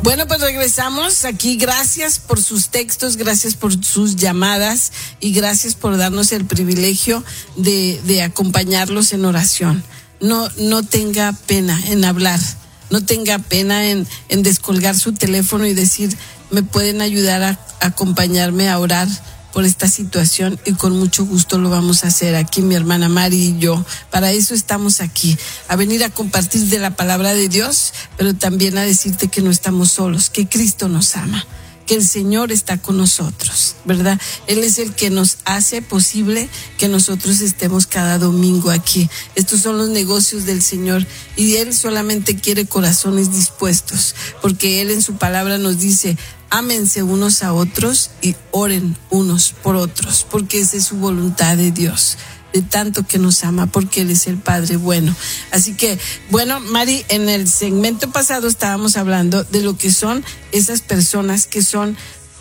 Bueno, pues regresamos aquí. Gracias por sus textos, gracias por sus llamadas y gracias por darnos el privilegio de acompañarlos en oración. No tenga pena en hablar, no tenga pena en descolgar su teléfono y decir, me pueden ayudar a acompañarme a orar por esta situación, y con mucho gusto lo vamos a hacer aquí mi hermana Mari y yo. Para eso estamos aquí, a venir a compartir de la palabra de Dios, pero también a decirte que no estamos solos, que Cristo nos ama, que el Señor está con nosotros, ¿verdad? Él es el que nos hace posible que nosotros estemos cada domingo aquí. Estos son los negocios del Señor y Él solamente quiere corazones dispuestos, porque Él en su palabra nos dice, ámense unos a otros y oren unos por otros, porque esa es su voluntad de Dios, de tanto que nos ama, porque Él es el Padre bueno. Así que, bueno, Mari, en el segmento pasado estábamos hablando de lo que son esas personas que son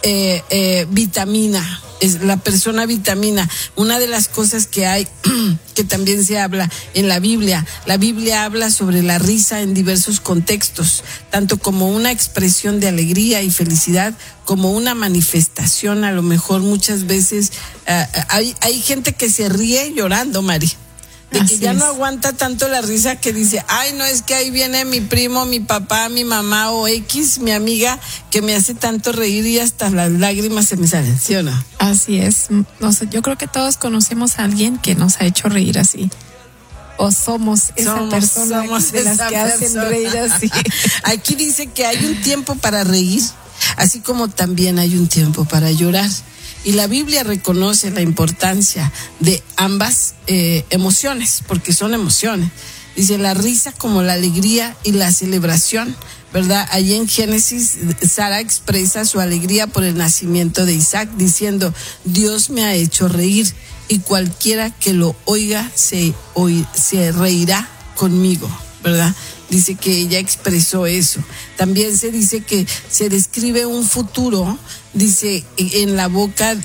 vitamina, es la persona vitamina. Una de las cosas que hay, que también se habla en la Biblia habla sobre la risa en diversos contextos, tanto como una expresión de alegría y felicidad, como una manifestación. A lo mejor muchas veces hay gente que se ríe llorando, Mari, de que ya no aguanta tanto la risa, que dice, ay, no, es que ahí viene mi primo, mi papá, mi mamá o X, mi amiga, que me hace tanto reír y hasta las lágrimas se me salen, ¿sí o no? Así es. No sé, yo creo que todos conocemos a alguien que nos ha hecho reír así. O somos esa persona de las que hacen reír así. Aquí dice que hay un tiempo para reír, así como también hay un tiempo para llorar. Y la Biblia reconoce la importancia de ambas emociones, porque son emociones. Dice, la risa como la alegría y la celebración, ¿verdad? Allí en Génesis, Sara expresa su alegría por el nacimiento de Isaac, diciendo, Dios me ha hecho reír, y cualquiera que lo oiga se reirá conmigo, ¿verdad? Dice que ella expresó eso. También se dice que se describe un futuro, dice, en la boca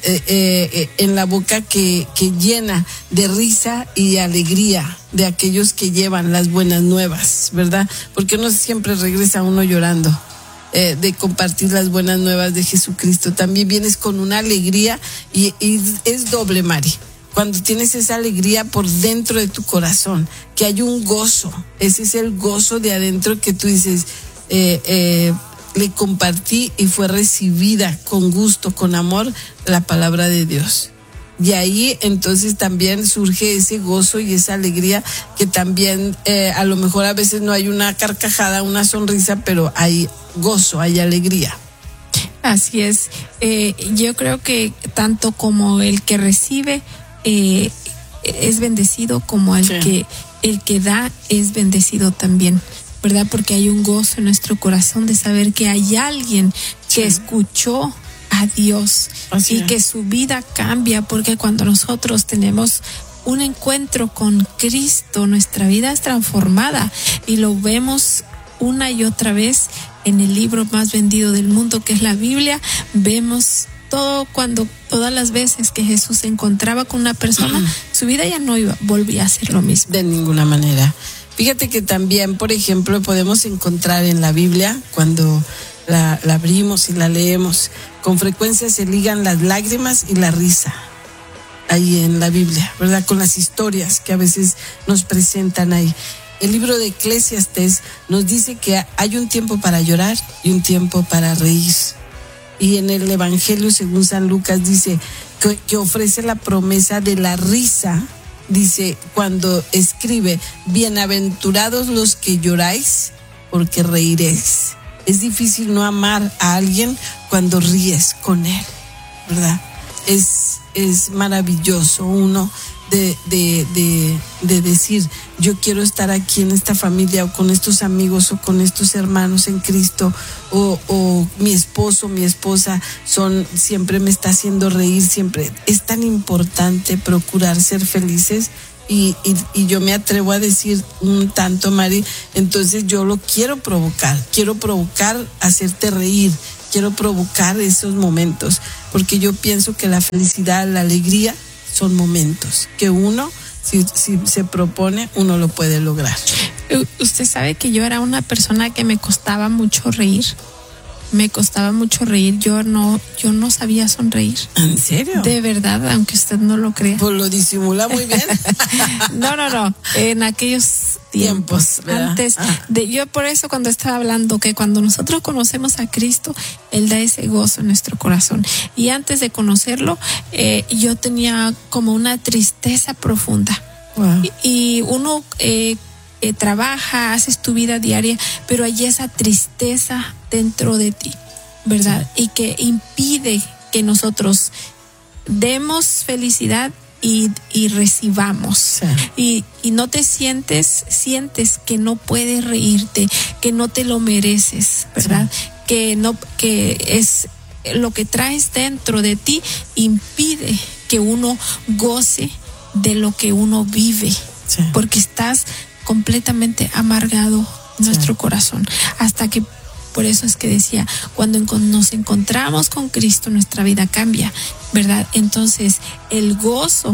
que llena de risa y alegría de aquellos que llevan las buenas nuevas, ¿verdad? Porque no siempre regresa uno llorando de compartir las buenas nuevas de Jesucristo. También vienes con una alegría y es doble, Mari. Cuando tienes esa alegría por dentro de tu corazón, que hay un gozo, ese es el gozo de adentro que tú dices, le compartí y fue recibida con gusto, con amor, la palabra de Dios. Y ahí entonces también surge ese gozo y esa alegría que también a lo mejor a veces no hay una carcajada, una sonrisa, pero hay gozo, hay alegría. Así es. Yo creo que tanto como el que recibe es bendecido, como el que da es bendecido también, ¿verdad? Porque hay un gozo en nuestro corazón de saber que hay alguien que escuchó a Dios y que su vida cambia, porque cuando nosotros tenemos un encuentro con Cristo, nuestra vida es transformada, y lo vemos una y otra vez en el libro más vendido del mundo, que es la Biblia. Vemos todas las veces que Jesús se encontraba con una persona, su vida ya no volvía a ser lo mismo. De ninguna manera. Fíjate que también, por ejemplo, podemos encontrar en la Biblia, cuando la abrimos y la leemos, con frecuencia se ligan las lágrimas y la risa. Ahí en la Biblia, ¿verdad? Con las historias que a veces nos presentan ahí. El libro de Eclesiastés nos dice que hay un tiempo para llorar y un tiempo para reír. Y en el Evangelio según San Lucas dice que ofrece la promesa de la risa. Dice, cuando escribe, bienaventurados los que lloráis, porque reiréis. Es difícil no amar a alguien cuando ríes con él, ¿verdad? Es maravilloso uno de decir, yo quiero estar aquí en esta familia, o con estos amigos, o con estos hermanos en Cristo, o mi esposo, mi esposa siempre me está haciendo reír, siempre. Es tan importante procurar ser felices, y yo me atrevo a decir un tanto, Mari, entonces yo lo quiero provocar hacerte reír, quiero provocar esos momentos, porque yo pienso que la felicidad, la alegría son momentos que uno, si se propone, uno lo puede lograr. Usted sabe que yo era una persona que me costaba mucho reír. me costaba mucho reír. Yo no sabía sonreír. ¿En serio? De verdad, aunque usted no lo crea. Pues lo disimula muy bien. No. En aquellos tiempos, antes yo por eso cuando estaba hablando que cuando nosotros conocemos a Cristo, Él da ese gozo en nuestro corazón. Y antes de conocerlo, yo tenía como una tristeza profunda. Wow. Y uno trabaja, haces tu vida diaria, pero hay esa tristeza dentro de ti, ¿verdad? Sí. Y que impide que nosotros demos felicidad y recibamos. Sí. Y no te sientes que no puedes reírte, que no te lo mereces, ¿verdad? Sí. Que es lo que traes dentro de ti impide que uno goce de lo que uno vive. Sí. Porque estás completamente amargado nuestro corazón, hasta que por eso es que decía, cuando nos encontramos con Cristo, nuestra vida cambia, ¿verdad? Entonces, el gozo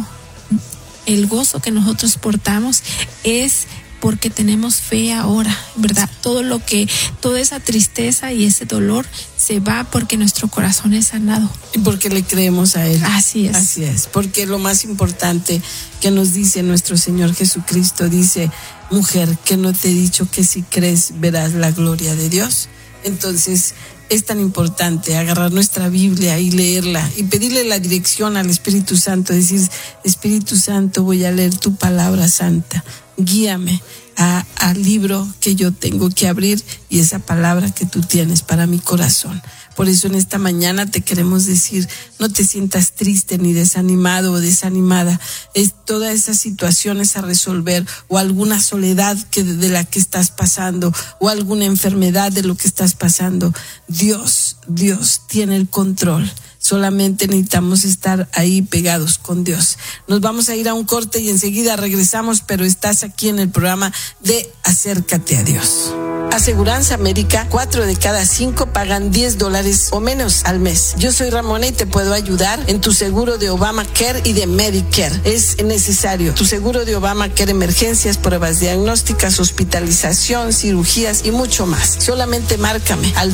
que nosotros portamos es porque tenemos fe ahora, ¿verdad? Toda esa tristeza y ese dolor se va porque nuestro corazón es sanado. Y porque le creemos a Él. Así es. Así es, porque lo más importante que nos dice nuestro Señor Jesucristo, dice, mujer, que no te he dicho que si crees verás la gloria de Dios. Entonces, es tan importante agarrar nuestra Biblia y leerla y pedirle la dirección al Espíritu Santo, decir, Espíritu Santo, voy a leer tu palabra santa, guíame al libro que yo tengo que abrir y esa palabra que tú tienes para mi corazón. Por eso en esta mañana te queremos decir, no te sientas triste ni desanimado o desanimada. Es todas esas situaciones a resolver o alguna soledad de la que estás pasando o alguna enfermedad de lo que estás pasando. Dios tiene el control. Solamente necesitamos estar ahí pegados con Dios. Nos vamos a ir a un corte y enseguida regresamos, pero estás aquí en el programa de Acércate a Dios. Aseguranza América, 4 de cada 5 pagan $10 o menos al mes. Yo soy Ramona y te puedo ayudar en tu seguro de Obamacare y de Medicare. Es necesario tu seguro de Obamacare, emergencias, pruebas diagnósticas, hospitalización, cirugías y mucho más. Solamente márcame al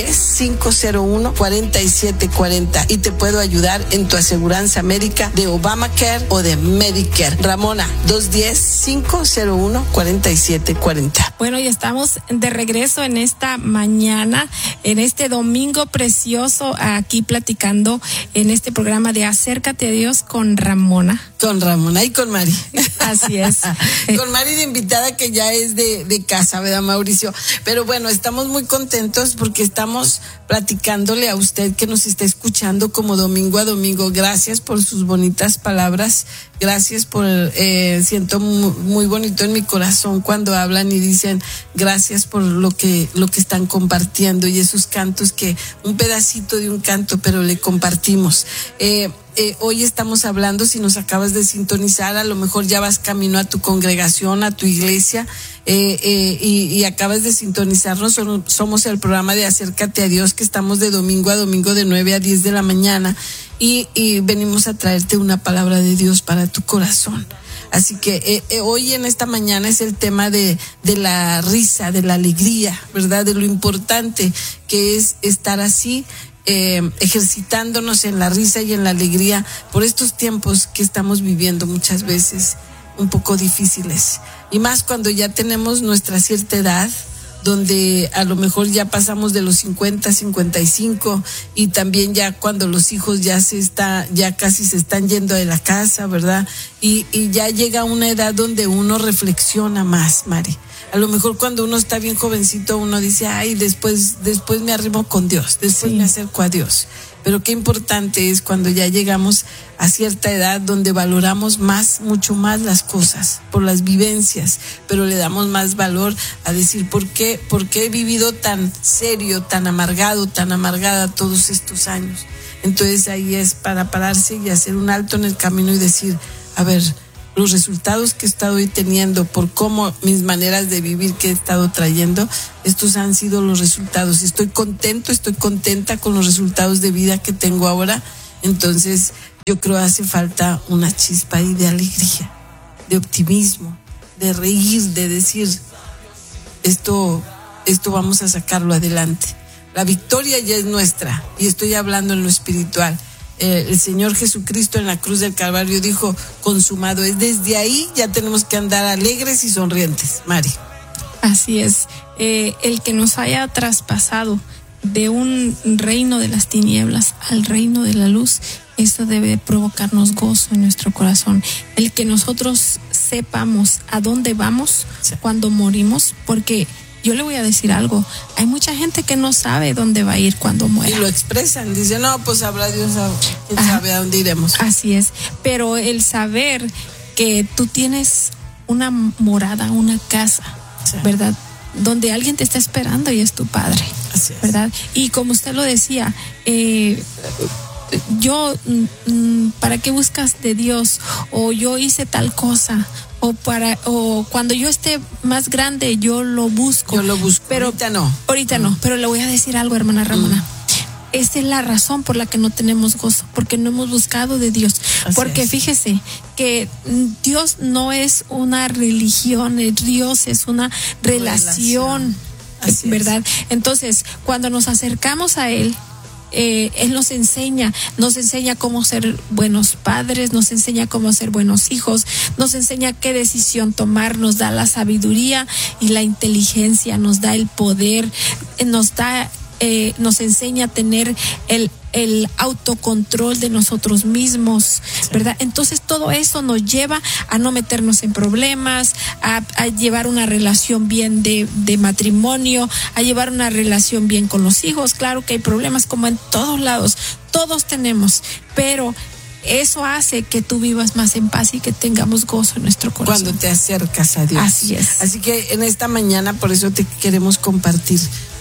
210-501-4740 y te puedo ayudar en tu aseguranza América de Obamacare o de Medicare. Ramona, 210-501-4740. Bueno, y estamos de regreso en esta mañana, en este domingo precioso, aquí platicando en este programa de Acércate a Dios con Ramona. Con Ramona y con Mari. Así es. Con Mari de invitada, que ya es de casa, ¿verdad, Mauricio? Pero bueno, estamos muy contentos porque estamos platicándole a usted que nos está escuchando como domingo a domingo. Gracias por sus bonitas palabras. Gracias por, siento muy bonito en mi corazón cuando hablan y dicen gracias por lo que están compartiendo y esos cantos, que un pedacito de un canto, pero le compartimos. Hoy estamos hablando, si nos acabas de sintonizar, a lo mejor ya vas camino a tu congregación, a tu iglesia, y acabas de sintonizarnos. Somos el programa de Acércate a Dios, que estamos de domingo a domingo de 9 a 10 de la mañana y venimos a traerte una palabra de Dios para tu corazón. Así que hoy en esta mañana es el tema de la risa, de la alegría, ¿verdad? De lo importante que es estar así, ejercitándonos en la risa y en la alegría por estos tiempos que estamos viviendo muchas veces un poco difíciles. Y más cuando ya tenemos nuestra cierta edad, donde a lo mejor ya pasamos de los 50, 55 y también ya cuando los hijos ya casi se están yendo de la casa, ¿verdad? Y ya llega una edad donde uno reflexiona más, Mari. A lo mejor cuando uno está bien jovencito uno dice, ay, después me arrimo con Dios, después me acerco a Dios. Pero qué importante es cuando ya llegamos a cierta edad donde valoramos mucho más las cosas, por las vivencias, pero le damos más valor a decir, ¿por qué he vivido tan serio, tan amargado, tan amargada todos estos años? Entonces ahí es para pararse y hacer un alto en el camino y decir, a ver, los resultados que he estado hoy teniendo por cómo mis maneras de vivir que he estado trayendo, estos han sido los resultados. Estoy contenta con los resultados de vida que tengo ahora. Entonces yo creo hace falta una chispa ahí de alegría, de optimismo, de reír, de decir esto vamos a sacarlo adelante. La victoria ya es nuestra, y estoy hablando en lo espiritual. El Señor Jesucristo en la cruz del Calvario dijo, consumado es. Desde ahí ya tenemos que andar alegres y sonrientes, Mari. Así es. El que nos haya traspasado de un reino de las tinieblas al reino de la luz, eso debe provocarnos gozo en nuestro corazón. El que nosotros sepamos a dónde vamos cuando morimos, porque yo le voy a decir algo, hay mucha gente que no sabe dónde va a ir cuando muera. Y lo expresan, dicen, no, pues habrá Dios, quién sabe a dónde iremos. Así es, pero el saber que tú tienes una morada, una casa, ¿verdad? Donde alguien te está esperando y es tu Padre, ¿verdad? Y como usted lo decía, ¿para qué buscas de Dios? O yo hice tal cosa, o cuando yo esté más grande yo lo busco. Yo lo busco, pero ahorita no, pero le voy a decir algo, hermana Ramona. Esa es la razón por la que no tenemos gozo, porque no hemos buscado de Dios. Porque fíjese que Dios no es una religión, Dios es una relación. ¿Verdad? Entonces, cuando nos acercamos a Él nos enseña cómo ser buenos padres, nos enseña cómo ser buenos hijos, nos enseña qué decisión tomar, nos da la sabiduría y la inteligencia, nos da el poder, nos enseña a tener el autocontrol de nosotros mismos, ¿verdad? Entonces todo eso nos lleva a no meternos en problemas, a llevar una relación bien de matrimonio, a llevar una relación bien con los hijos. Claro que hay problemas como en todos lados, todos tenemos, pero eso hace que tú vivas más en paz y que tengamos gozo en nuestro corazón. Cuando te acercas a Dios. Así es. Así que en esta mañana, por eso te queremos compartir.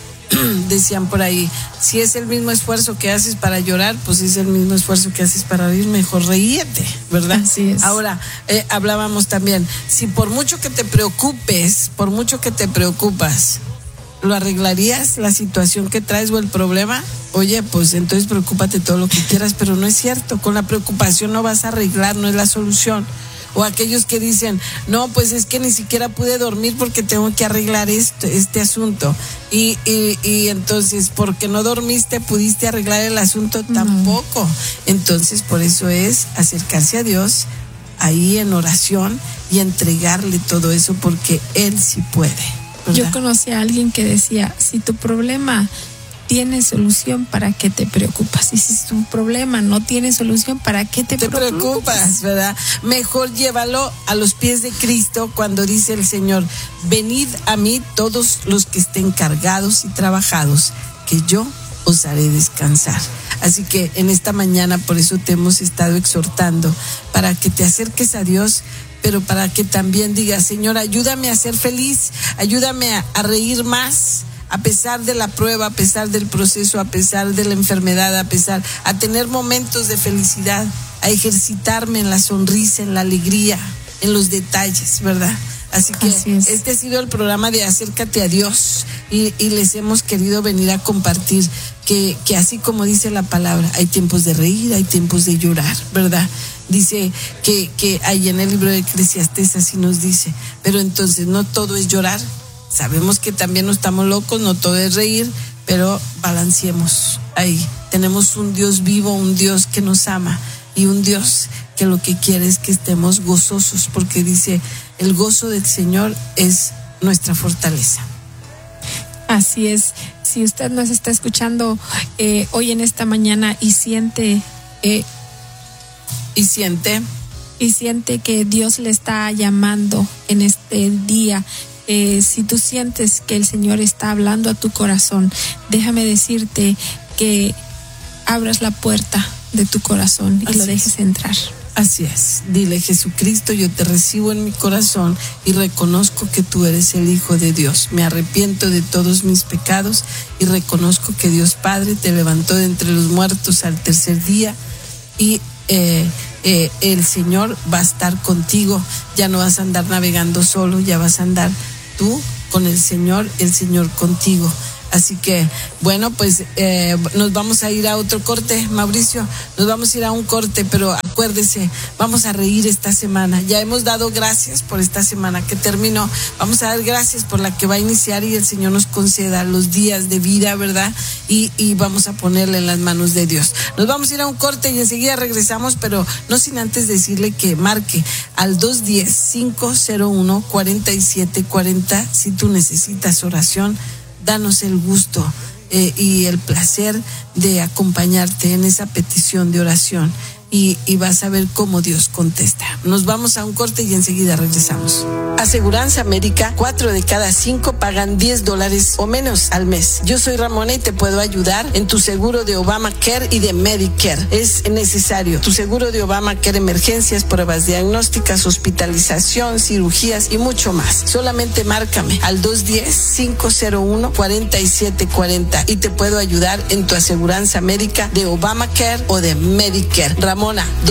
Decían por ahí, si es el mismo esfuerzo que haces para llorar, pues es el mismo esfuerzo que haces para reír, mejor reíete, ¿verdad? Así es. Ahora, hablábamos también, si por mucho que te preocupes, por mucho que te preocupas, ¿lo arreglarías la situación que traes o el problema? Oye, pues entonces preocúpate todo lo que quieras, pero no es cierto, con la preocupación no vas a arreglar, no es la solución. O aquellos que dicen, no, pues es que ni siquiera pude dormir porque tengo que arreglar este asunto. Y entonces, porque no dormiste, pudiste arreglar el asunto tampoco. Entonces, por eso es acercarse a Dios ahí en oración y entregarle todo eso, porque Él sí puede, ¿verdad? Yo conocí a alguien que decía, si tu problema tiene solución, ¿para qué te preocupas? Y si tu problema no tiene solución, ¿para qué te preocupas? ¿Verdad? Mejor llévalo a los pies de Cristo, cuando dice el Señor, venid a mí todos los que estén cargados y trabajados, que yo os haré descansar. Así que en esta mañana, por eso te hemos estado exhortando, para que te acerques a Dios, pero para que también digas, Señor, ayúdame a ser feliz, ayúdame a reír más, a pesar de la prueba, a pesar del proceso, a pesar de la enfermedad, a tener momentos de felicidad, a ejercitarme en la sonrisa, en la alegría, en los detalles, ¿verdad? Así que este ha sido el programa de Acércate a Dios, y les hemos querido venir a compartir que así como dice la palabra, hay tiempos de reír, hay tiempos de llorar, ¿verdad? Dice que ahí en el libro de Eclesiastés así nos dice, pero entonces no todo es llorar. Sabemos que también no estamos locos, no todo es reír, pero balanceemos ahí. Tenemos un Dios vivo, un Dios que nos ama y un Dios que lo que quiere es que estemos gozosos, porque dice, el gozo del Señor es nuestra fortaleza. Así es. Si usted nos está escuchando hoy en esta mañana y siente que Dios le está llamando en este día, si tú sientes que el Señor está hablando a tu corazón, déjame decirte que abras la puerta de tu corazón y lo dejes entrar. Así es. Dile, Jesucristo, yo te recibo en mi corazón y reconozco que tú eres el Hijo de Dios. Me arrepiento de todos mis pecados y reconozco que Dios Padre te levantó de entre los muertos al tercer día, y el Señor va a estar contigo. Ya no vas a andar navegando solo, ya vas a andar tú con el Señor contigo. Así que, bueno, pues nos vamos a ir a otro corte, Mauricio, nos vamos a ir a un corte, pero acuérdese, vamos a reír esta semana. Ya hemos dado gracias por esta semana que terminó, vamos a dar gracias por la que va a iniciar y el Señor nos conceda los días de vida, ¿verdad? Y vamos a ponerle en las manos de Dios. Nos vamos a ir a un corte y enseguida regresamos, pero no sin antes decirle que marque al 210-501-4740 si tú necesitas oración. Danos el gusto y el placer de acompañarte en esa petición de oración y vas a ver cómo Dios contesta. Nos vamos a un corte y enseguida regresamos. Aseguranza América, 4 de cada 5 pagan $10 o menos al mes. Yo soy Ramona y te puedo ayudar en tu seguro de Obamacare y de Medicare. Es necesario tu seguro de Obamacare, emergencias, pruebas diagnósticas, hospitalización, cirugías y mucho más. Solamente márcame al 210-501-4740 y te puedo ayudar en tu aseguranza médica de Obamacare o de Medicare. Ramona,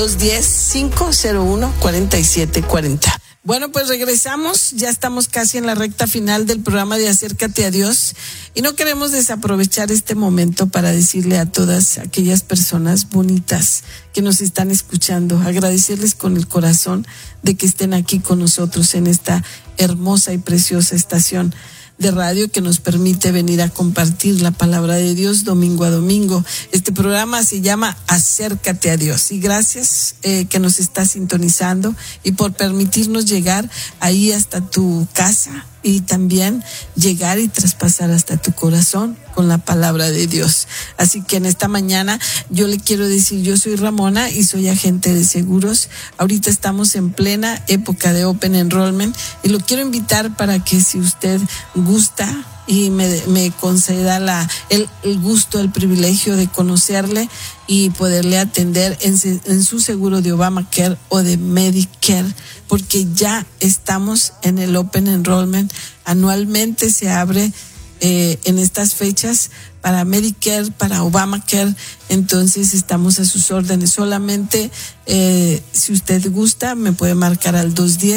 210-501-4740. Bueno, pues regresamos, ya estamos casi en la recta final del programa de Acércate a Dios y no queremos desaprovechar este momento para decirle a todas aquellas personas bonitas que nos están escuchando, agradecerles con el corazón de que estén aquí con nosotros en esta hermosa y preciosa estación de radio que nos permite venir a compartir la palabra de Dios domingo a domingo. Este programa se llama Acércate a Dios y gracias que nos está sintonizando y por permitirnos llegar ahí hasta tu casa y también llegar y traspasar hasta tu corazón con la palabra de Dios. Así que en esta mañana yo le quiero decir, yo soy Ramona y soy agente de seguros. Ahorita estamos en plena época de Open Enrollment y lo quiero invitar para que si usted gusta y me conceda el gusto, el privilegio de conocerle y poderle atender en su seguro de Obamacare o de Medicare, porque ya estamos en el Open Enrollment. Anualmente se abre en estas fechas para Medicare, para Obamacare, entonces estamos a sus órdenes. Solamente si usted gusta me puede marcar al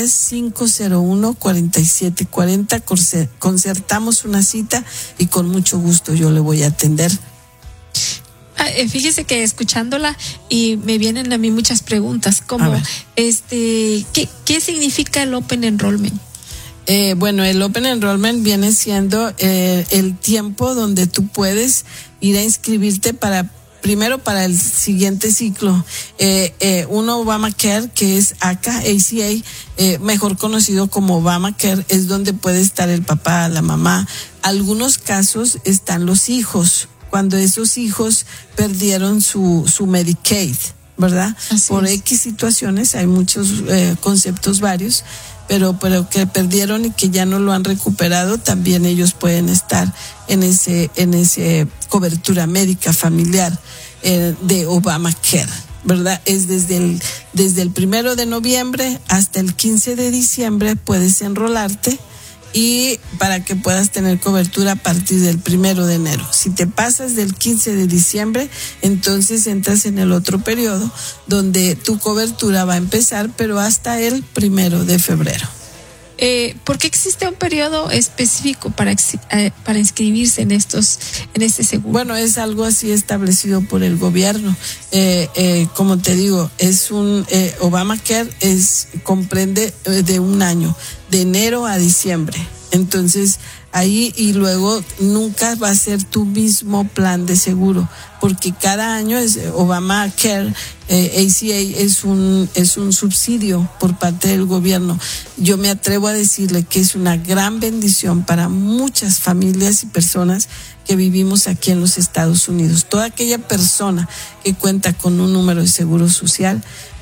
210-501-4740, concertamos una cita y con mucho gusto yo le voy a atender. Fíjese que escuchándola y me vienen a mí muchas preguntas, como ¿qué significa el Open Enrollment? Bueno, el Open Enrollment viene siendo el tiempo donde tú puedes ir a inscribirte primero para el siguiente ciclo. Un Obamacare, que es ACA, mejor conocido como Obamacare, es donde puede estar el papá, la mamá. Algunos casos están los hijos, cuando esos hijos perdieron su Medicaid, ¿verdad? Por X situaciones, hay muchos conceptos varios, pero que perdieron y que ya no lo han recuperado, también ellos pueden estar en ese cobertura médica familiar de Obamacare, ¿verdad? Es desde el 1 de noviembre hasta el 15 de diciembre puedes enrolarte y para que puedas tener cobertura a partir del 1 de enero. Si te pasas del 15 de diciembre, entonces entras en el otro periodo donde tu cobertura va a empezar, pero hasta el 1 de febrero. ¿Por qué existe un periodo específico para inscribirse en este seguro? Bueno, es algo así establecido por el gobierno. Como te digo, es Obamacare comprende de un año, de enero a diciembre. Entonces, ahí y luego nunca va a ser tu mismo plan de seguro, porque cada año es Obamacare, ACA es un subsidio por parte del gobierno. Yo me atrevo a decirle que es una gran bendición para muchas familias y personas que vivimos aquí en los Estados Unidos. Toda aquella persona que cuenta con un número de seguro social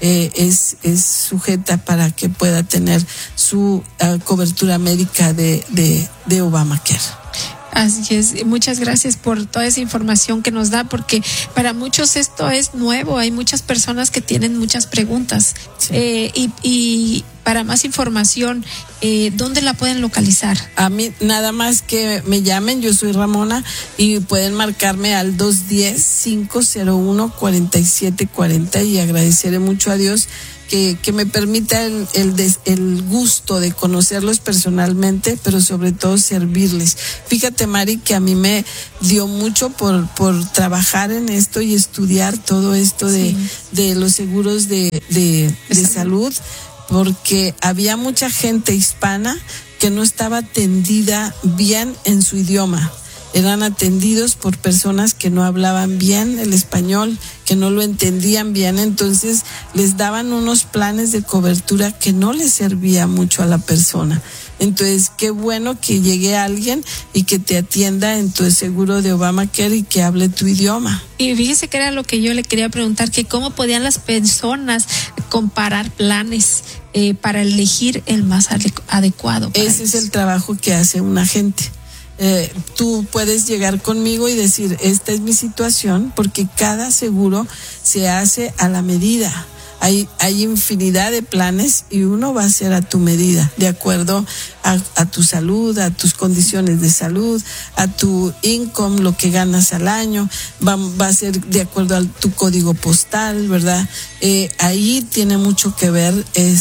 es sujeta para que pueda tener su cobertura médica de Obamacare. Así es, muchas gracias por toda esa información que nos da, porque para muchos esto es nuevo, hay muchas personas que tienen muchas preguntas. Sí. Y para más información, ¿dónde la pueden localizar? A mí nada más que me llamen, yo soy Ramona y pueden marcarme al 210-501-4740 y agradeceré mucho a Dios que me permita el gusto de conocerlos personalmente, pero sobre todo servirles. Fíjate, Mari, que a mí me dio mucho por trabajar en esto y estudiar todo esto de los seguros de salud, porque había mucha gente hispana que no estaba atendida bien en su idioma. Eran atendidos por personas que no hablaban bien el español, que no lo entendían bien, entonces les daban unos planes de cobertura que no les servía mucho a la persona. Entonces, qué bueno que llegue alguien y que te atienda en tu seguro de Obamacare y que hable tu idioma. Y fíjese que era lo que yo le quería preguntar, que cómo podían las personas comparar planes para elegir el más adecuado. Ese es el trabajo que hace un agente. Tú puedes llegar conmigo y decir, esta es mi situación, porque cada seguro se hace a la medida. Hay infinidad de planes y uno va a ser a tu medida, de acuerdo a tu salud, a tus condiciones de salud, a tu income, lo que ganas al año, va a ser de acuerdo a tu código postal, ¿verdad? Ahí tiene mucho que ver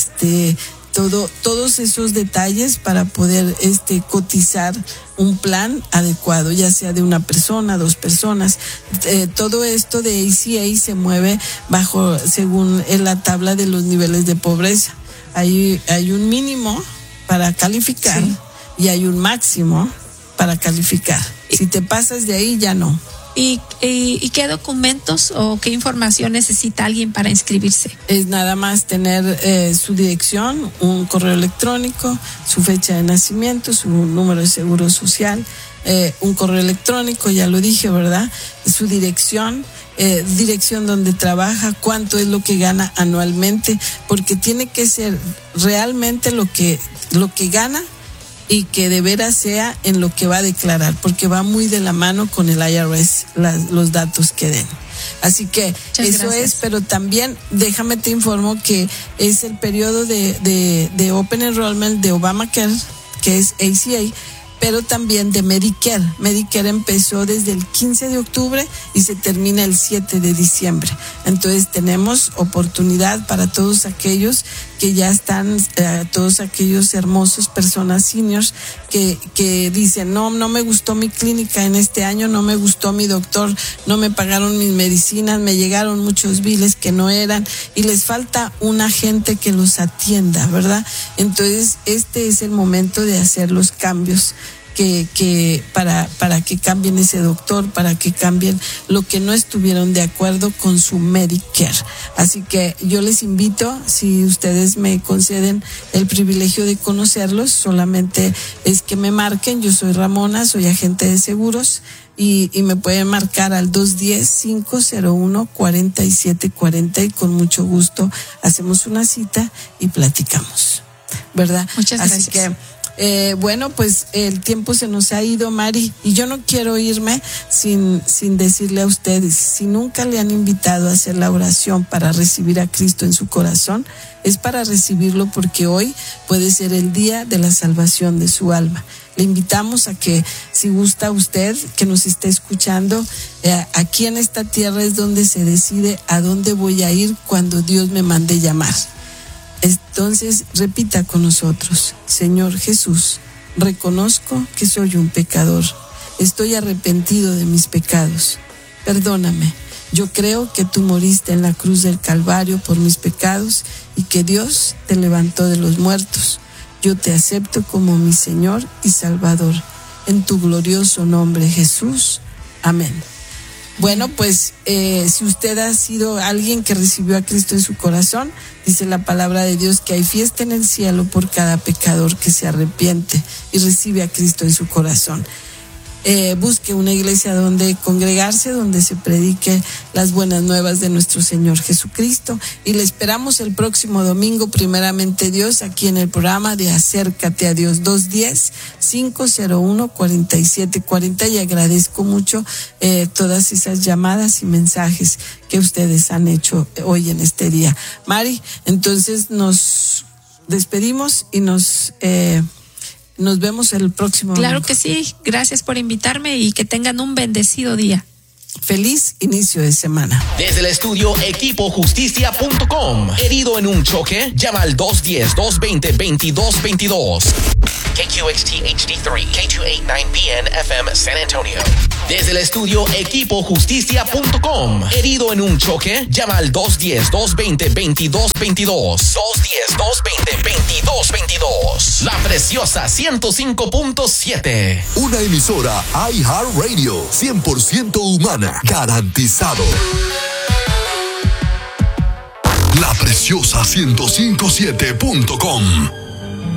todos esos detalles para poder cotizar un plan adecuado, ya sea de una persona, dos personas. Todo esto de ACA se mueve según la tabla de los niveles de pobreza. Hay un mínimo para calificar, sí, y hay un máximo para calificar. Si te pasas de ahí, ya no. ¿Y qué documentos o qué información necesita alguien para inscribirse? Es nada más tener su dirección, un correo electrónico, su fecha de nacimiento, su número de seguro social, un correo electrónico, ya lo dije, ¿verdad? Su dirección donde trabaja, cuánto es lo que gana anualmente, porque tiene que ser realmente lo que gana y que de veras sea en lo que va a declarar, porque va muy de la mano con el IRS los datos que den. Así que muchas eso gracias. es, pero también déjame te informo que es el periodo de Open Enrollment de Obamacare, que es ACA, pero también de Medicare. Medicare empezó desde el 15 de octubre y se termina el 7 de diciembre. Entonces tenemos oportunidad para todos aquellos que ya están, todos aquellos hermosos personas seniors que dicen, no me gustó mi clínica en este año, no me gustó mi doctor, no me pagaron mis medicinas, me llegaron muchos biles que no eran y les falta un agente que los atienda, ¿verdad? Entonces este es el momento de hacer los cambios para que cambien ese doctor, para que cambien lo que no estuvieron de acuerdo con su Medicare. Así que yo les invito, si ustedes me conceden el privilegio de conocerlos, solamente es que me marquen. Yo soy Ramona, soy agente de seguros y me pueden marcar al 210-501-4740 y con mucho gusto hacemos una cita y platicamos, ¿verdad? Muchas gracias. Así que bueno, pues el tiempo se nos ha ido, Mari, y yo no quiero irme sin decirle a ustedes, si nunca le han invitado a hacer la oración para recibir a Cristo en su corazón, es para recibirlo porque hoy puede ser el día de la salvación de su alma. Le invitamos a que, si gusta usted, que nos esté escuchando, aquí en esta tierra es donde se decide a dónde voy a ir cuando Dios me mande llamar. Entonces, repita con nosotros: Señor Jesús, reconozco que soy un pecador. Estoy arrepentido de mis pecados. Perdóname. Yo creo que tú moriste en la cruz del Calvario por mis pecados y que Dios te levantó de los muertos. Yo te acepto como mi Señor y Salvador. En tu glorioso nombre, Jesús. Amén. Bueno, pues si usted ha sido alguien que recibió a Cristo en su corazón, dice la palabra de Dios que hay fiesta en el cielo por cada pecador que se arrepiente y recibe a Cristo en su corazón. Busque una iglesia donde congregarse, donde se predique las buenas nuevas de nuestro Señor Jesucristo, y le esperamos el próximo domingo, primeramente Dios, aquí en el programa de Acércate a Dios, 210-501-4740, y agradezco mucho todas esas llamadas y mensajes que ustedes han hecho hoy en este día. Mari, entonces nos despedimos y nos vemos el próximo Claro domingo. que sí, gracias por invitarme y que tengan un bendecido día. Feliz inicio de semana. Desde el estudio equipojusticia.com. Herido en un choque, llama al 210-220-2222. KQXT HD3, K289BN FM San Antonio. Desde el estudio equipojusticia.com. Herido en un choque, llama al 210-220-2222. 210-220-2222. La Preciosa 105.7. Una emisora iHeartRadio, 100% humana, garantizado. La Preciosa 105.7.com.